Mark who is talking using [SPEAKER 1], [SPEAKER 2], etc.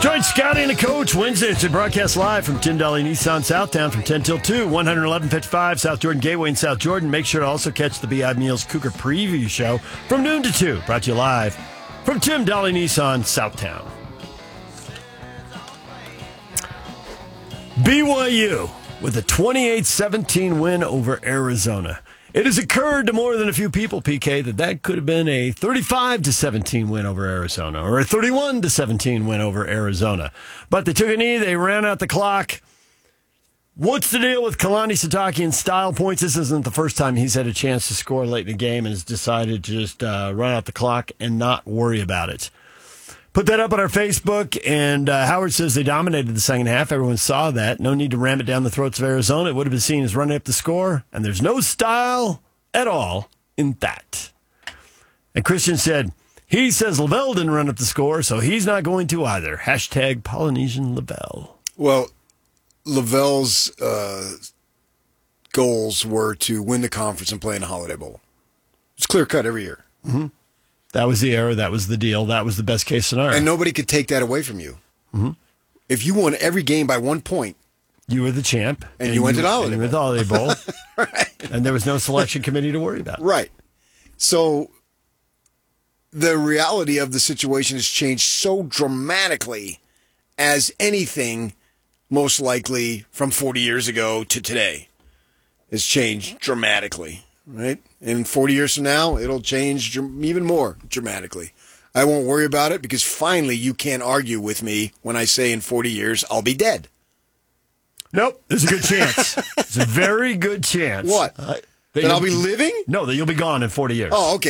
[SPEAKER 1] Join Scotty and the coach Wednesday. It's a broadcast live from Tim Dahle Nissan Southtown from 10 till 2, 11155 South Jordan Gateway in South Jordan. Make sure to also catch the Beehive Meals Cougar Preview Show from noon to 2. Brought to you live from Tim Dahle Nissan Southtown. BYU with a 28-17 win over Arizona. It has occurred to more than a few people, PK, that could have been a 35-17 win over Arizona or a 31-17 win over Arizona. But they took a knee. They ran out the clock. What's the deal with Kalani Sitake and style points? This isn't the first time he's had a chance to score late in the game and has decided to just run out the clock and not worry about it. Put that up on our Facebook, and Howard says they dominated the second half. Everyone saw that. No need to ram it down the throats of Arizona. It would have been seen as running up the score, and there's no style at all in that. And Christian said, he says Lavelle didn't run up the score, so he's not going to either. Hashtag Polynesian Lavelle.
[SPEAKER 2] Well, Lavelle's goals were to win the conference and play in the Holiday Bowl. It's clear-cut every year.
[SPEAKER 1] Mm-hmm. That was the era. That was the deal. That was the best case scenario.
[SPEAKER 2] And nobody could take that away from you.
[SPEAKER 1] Mm-hmm.
[SPEAKER 2] If you won every game by 1 point,
[SPEAKER 1] you were the champ.
[SPEAKER 2] And you went to the
[SPEAKER 1] Holiday Bowl.
[SPEAKER 2] Right.
[SPEAKER 1] And there was no selection committee to worry about.
[SPEAKER 2] Right. So the reality of the situation has changed so dramatically as anything, most likely, from 40 years ago to today has changed dramatically. Right? And 40 years from now, it'll change even more dramatically. I won't worry about it because finally you can't argue with me when I say in 40 years I'll be dead.
[SPEAKER 1] Nope. There's a good chance. It's a very good chance.
[SPEAKER 2] What? That I'll be living?
[SPEAKER 1] No, that you'll be gone in 40 years.
[SPEAKER 2] Oh, okay.